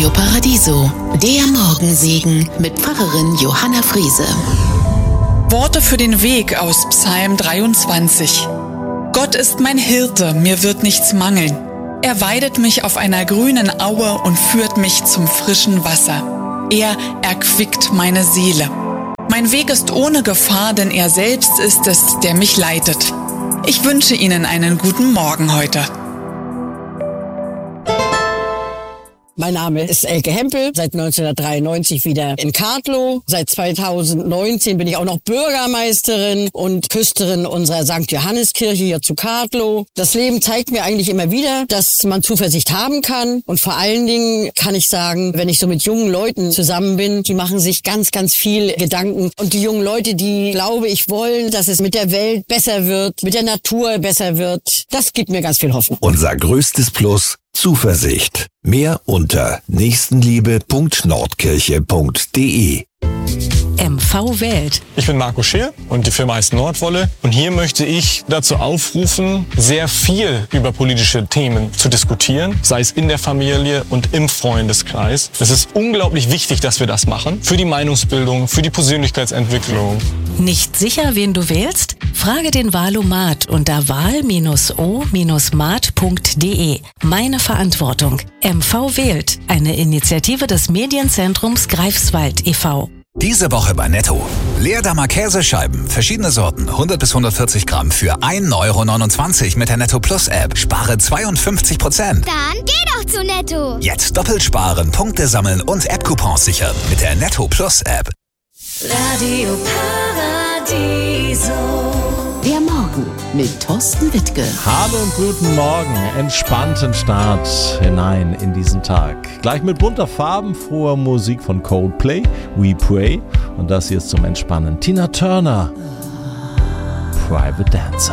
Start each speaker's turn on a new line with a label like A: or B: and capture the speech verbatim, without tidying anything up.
A: Radio Paradiso, der Morgensegen mit Pfarrerin Johanna Friese.
B: Worte für den Weg aus Psalm dreiundzwanzig. Gott ist mein Hirte, mir wird nichts mangeln. Er weidet mich auf einer grünen Aue und führt mich zum frischen Wasser. Er erquickt meine Seele. Mein Weg ist ohne Gefahr, denn er selbst ist es, der mich leitet. Ich wünsche Ihnen einen guten Morgen heute.
C: Mein Name ist Elke Hempel, seit neunzehnhundertdreiundneunzig wieder in Kartlow. Seit zweitausendneunzehn bin ich auch noch Bürgermeisterin und Küsterin unserer Sankt Johanneskirche hier zu Kartlow. Das Leben zeigt mir eigentlich immer wieder, dass man Zuversicht haben kann. Und vor allen Dingen kann ich sagen, wenn ich so mit jungen Leuten zusammen bin, die machen sich ganz, ganz viel Gedanken. Und die jungen Leute, die, glaube ich, wollen, dass es mit der Welt besser wird, mit der Natur besser wird, das gibt mir ganz viel Hoffnung.
D: Unser größtes Plus: Zuversicht. Mehr unter nächstenliebe punkt nordkirche punkt de.
E: M V wählt.
F: Ich bin Marco Scheer und die Firma heißt Nordwolle. Und hier möchte ich dazu aufrufen, sehr viel über politische Themen zu diskutieren, sei es in der Familie und im Freundeskreis. Es ist unglaublich wichtig, dass wir das machen. Für die Meinungsbildung, für die Persönlichkeitsentwicklung.
E: Nicht sicher, wen du wählst? Frage den Wahlomat unter wahl o mat punkt de. Meine Verantwortung. M V wählt. Eine Initiative des Medienzentrums Greifswald e V
G: Diese Woche bei Netto. Leerdammer Käsescheiben, verschiedene Sorten, hundert bis hundertvierzig Gramm für ein Euro neunundzwanzig mit der Netto Plus App. Spare zweiundfünfzig Prozent.
H: Dann geh doch zu Netto.
G: Jetzt doppelt sparen, Punkte sammeln und App-Coupons sichern mit der Netto Plus App.
A: Radio Paradiso. Der Morgen mit Thorsten Wittke.
I: Hallo und guten Morgen. Entspannten Start hinein in diesen Tag. Gleich mit bunter Farben, froher Musik von Coldplay, We Pray. Und das hier ist zum Entspannen Tina Turner, Private Dancer.